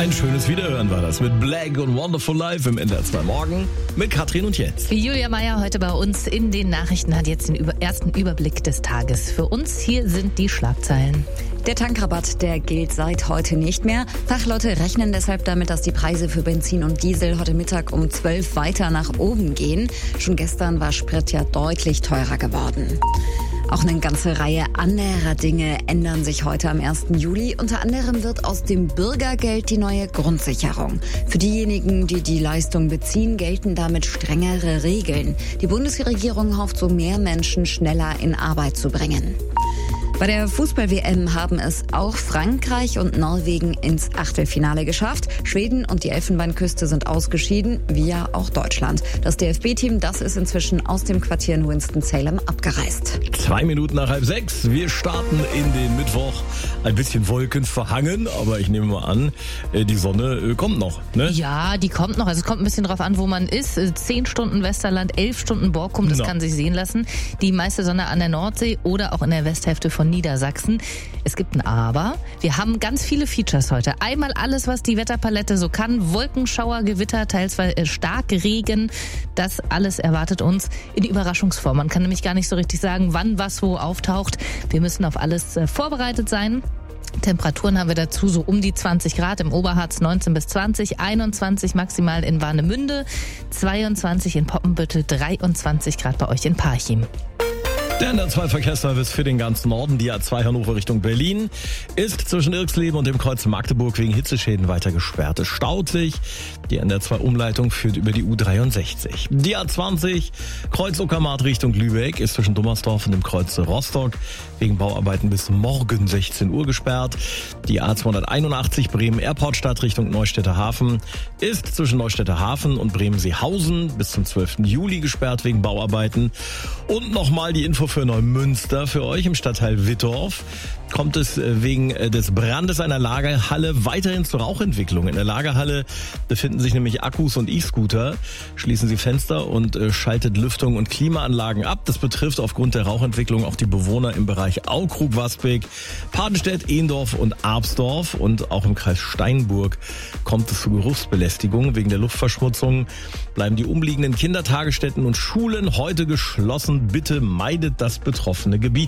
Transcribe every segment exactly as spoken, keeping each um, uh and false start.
Ein schönes Wiederhören war das mit Black und Wonderful Life im N D R zwei Morgen mit Katrin und Jens. Julia Meyer heute bei uns in den Nachrichten hat jetzt den über- ersten Überblick des Tages. Für uns hier sind die Schlagzeilen. Der Tankrabatt, der gilt seit heute nicht mehr. Fachleute rechnen deshalb damit, dass die Preise für Benzin und Diesel heute Mittag um zwölf weiter nach oben gehen. Schon gestern war Sprit ja deutlich teurer geworden. Auch eine ganze Reihe anderer Dinge ändern sich heute am ersten Juli. Unter anderem wird aus dem Bürgergeld die neue Grundsicherung. Für diejenigen, die die Leistung beziehen, gelten damit strengere Regeln. Die Bundesregierung hofft, so mehr Menschen schneller in Arbeit zu bringen. Bei der Fußball-W M haben es auch Frankreich und Norwegen ins Achtelfinale geschafft. Schweden und die Elfenbeinküste sind ausgeschieden, wie ja auch Deutschland. Das D F B-Team, das ist inzwischen aus dem Quartier in Winston-Salem abgereist. Zwei Minuten nach halb sechs. Wir starten in den Mittwoch. Ein bisschen Wolken verhangen, aber ich nehme mal an, die Sonne kommt noch, ne? Ja, die kommt noch. Also es kommt ein bisschen drauf an, wo man ist. Zehn Stunden Westerland, elf Stunden Borkum, das No. kann sich sehen lassen. Die meiste Sonne an der Nordsee oder auch in der Westhälfte von Niedersachsen. Es gibt ein Aber. Wir haben ganz viele Features heute. Einmal alles, was die Wetterpalette so kann. Wolkenschauer, Gewitter, teils starke Regen. Das alles erwartet uns in Überraschungsform. Man kann nämlich gar nicht so richtig sagen, wann was wo auftaucht. Wir müssen auf alles vorbereitet sein. Temperaturen haben wir dazu so um die zwanzig Grad, im Oberharz neunzehn bis zwanzig, einundzwanzig maximal in Warnemünde, zweiundzwanzig in Poppenbüttel, dreiundzwanzig Grad bei euch in Parchim. Der N D R zwei Verkehrsservice für den ganzen Norden, die A zwei Hannover Richtung Berlin, ist zwischen Irxleben und dem Kreuz Magdeburg wegen Hitzeschäden weiter gesperrt. Es staut sich. Die N D R zwei Umleitung führt über die U dreiundsechzig. Die A zwanzig Kreuz Uckermark Richtung Lübeck ist zwischen Dummersdorf und dem Kreuz Rostock wegen Bauarbeiten bis morgen sechzehn Uhr gesperrt. Die A zweihunderteinundachtzig Bremen-Airportstadt Richtung Neustädter Hafen ist zwischen Neustädter Hafen und Bremen-Seehausen bis zum zwölften Juli gesperrt wegen Bauarbeiten. Und nochmal die Info für Neumünster für euch im Stadtteil Wittorf. Kommt es wegen des Brandes einer Lagerhalle weiterhin zur Rauchentwicklung. In der Lagerhalle befinden sich nämlich Akkus und E-Scooter. Schließen Sie Fenster und schaltet Lüftung und Klimaanlagen ab. Das betrifft aufgrund der Rauchentwicklung auch die Bewohner im Bereich Aukrug-Waspik, Padenstedt, Ehendorf und Arbsdorf. Und auch im Kreis Steinburg kommt es zu Geruchsbelästigung. Wegen der Luftverschmutzung bleiben die umliegenden Kindertagesstätten und Schulen heute geschlossen. Bitte meidet das betroffene Gebiet.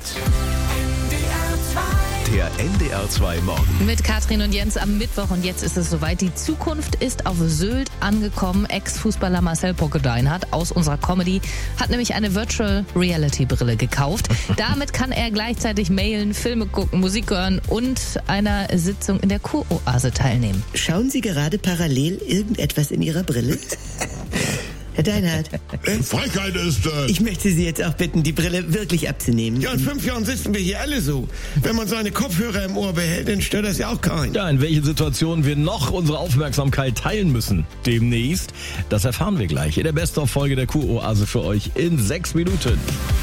Der N D R zwei Morgen. Mit Katrin und Jens am Mittwoch und jetzt ist es soweit. Die Zukunft ist auf Sylt angekommen. Ex-Fußballer Marcel Pockendeinhardt aus unserer Comedy hat nämlich eine Virtual Reality Brille gekauft. Damit kann er gleichzeitig mailen, Filme gucken, Musik hören und einer Sitzung in der Kuroase teilnehmen. Schauen Sie gerade parallel irgendetwas in Ihrer Brille? Herr Deinhardt, Frechheit ist... Äh ich möchte Sie jetzt auch bitten, die Brille wirklich abzunehmen. ja, in fünf Jahren sitzen wir hier alle so. Wenn man seine Kopfhörer im Ohr behält, dann stört das ja auch keinen. Ja, in welchen Situationen wir noch unsere Aufmerksamkeit teilen müssen demnächst, das erfahren wir gleich in der Best-of-Folge der Kuroase für euch in sechs Minuten.